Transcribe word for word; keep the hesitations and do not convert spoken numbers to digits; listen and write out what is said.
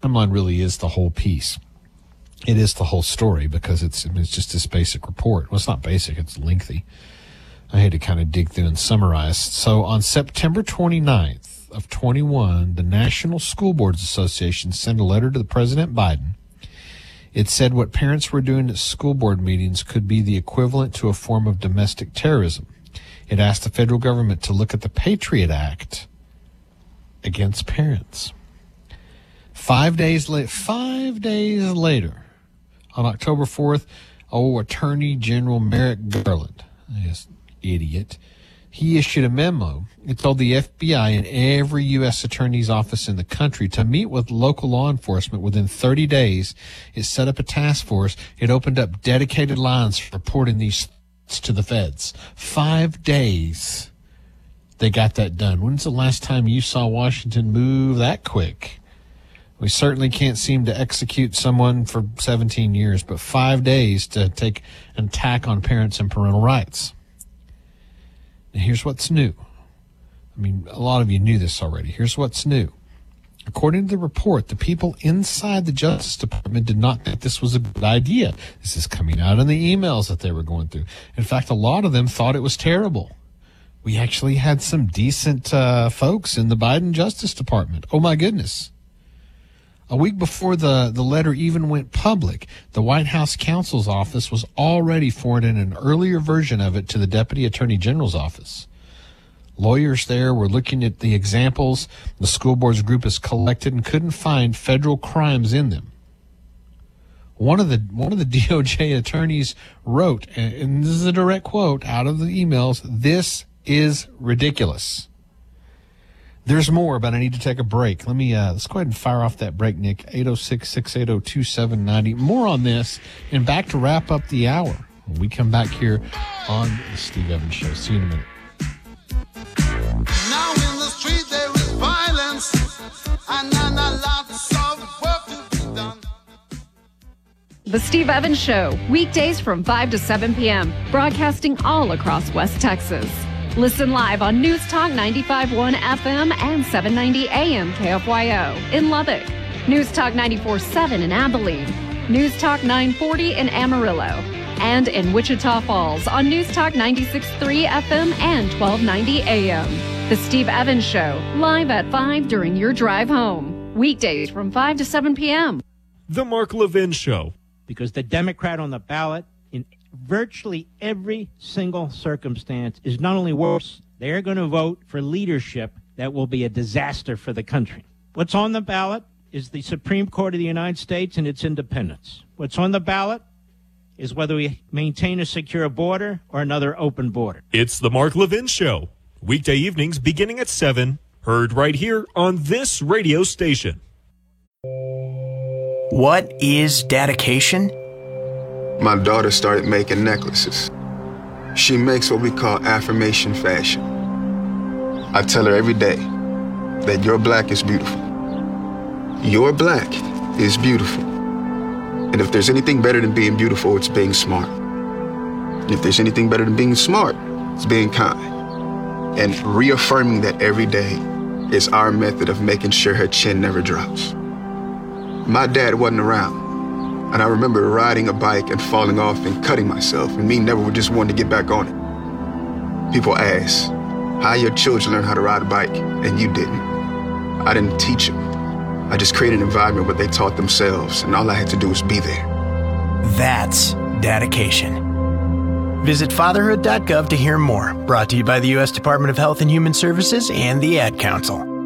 timeline really is the whole piece. It is the whole story because it's it's just this basic report. Well, it's not basic, it's lengthy. I had to kind of dig through and summarize. So on September twenty-ninth of twenty-one, the National School Boards Association sent a letter to the President Biden. It said what parents were doing at school board meetings could be the equivalent to a form of domestic terrorism. It asked the federal government to look at the Patriot Act against parents. Five days late, five days later, on October fourth, oh, Attorney General Merrick Garland, this idiot, he issued a memo. It told the F B I and every U S attorney's office in the country to meet with local law enforcement within thirty days. It set up a task force. It opened up dedicated lines for reporting these to the feds. Five days they got that done. When's the last time you saw Washington move that quick? We certainly can't seem to execute someone for seventeen years, but five days to take an attack on parents and parental rights. Now, here's what's new. I mean, a lot of you knew this already. Here's what's new. According to the report, the people inside the Justice Department did not think this was a good idea. This is coming out in the emails that they were going through. In fact, a lot of them thought it was terrible. We actually had some decent uh, folks in the Biden Justice Department. Oh, my goodness. A week before the, the letter even went public, the White House counsel's office was already forwarding an earlier version of it to the Deputy Attorney General's office. Lawyers there were looking at the examples the school boards group has collected and couldn't find federal crimes in them. One of the one of the D O J attorneys wrote, and this is a direct quote out of the emails, "This is ridiculous." There's more, but I need to take a break. Let me, uh, let's go ahead and fire off that break, Nick. eight oh six, six eight oh, two seven nine oh. More on this, and back to wrap up the hour when we come back here on the Steve Evans Show. See you in a minute. Now in the street there is violence, and a lot of work to be done. The Steve Evans Show, weekdays from five to seven p.m., broadcasting all across West Texas. Listen live on News Talk ninety-five point one F M and seven ninety A M K F Y O in Lubbock, News Talk ninety-four point seven in Abilene, News Talk nine forty in Amarillo, and in Wichita Falls on News Talk ninety-six point three F M and twelve ninety A M. The Steve Evans Show, live at five during your drive home, weekdays from five to seven p.m. The Mark Levin Show. Because the Democrat on the ballot in virtually every single circumstance is not only worse, they're going to vote for leadership that will be a disaster for the country. What's on the ballot is the Supreme Court of the United States and its independence. What's on the ballot is whether we maintain a secure border or another open border. It's the Mark Levin Show. Weekday evenings beginning at seven. Heard right here on this radio station. What is dedication? My daughter started making necklaces. She makes what we call affirmation fashion. I tell her every day that your black is beautiful. Your black is beautiful. And if there's anything better than being beautiful, it's being smart. And if there's anything better than being smart, it's being kind. And reaffirming that every day is our method of making sure her chin never drops. My dad wasn't around. And I remember riding a bike and falling off and cutting myself, and me never just wanting to get back on it. People ask, how your children learn how to ride a bike, and you didn't. I didn't teach them. I just created an environment where they taught themselves, and all I had to do was be there. That's dedication. Visit fatherhood dot gov to hear more. Brought to you by the U S Department of Health and Human Services and the Ad Council.